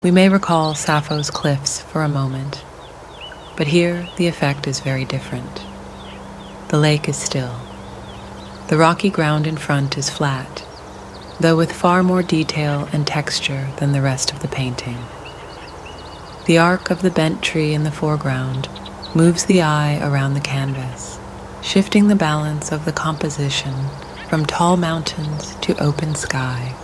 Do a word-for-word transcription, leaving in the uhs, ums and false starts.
We may recall Sappho's cliffs for a moment, but here the effect is very different. The lake is still. The rocky ground in front is flat, though with far more detail and texture than the rest of the painting. The arc of the bent tree in the foreground moves the eye around the canvas, shifting the balance of the composition from tall mountains to open sky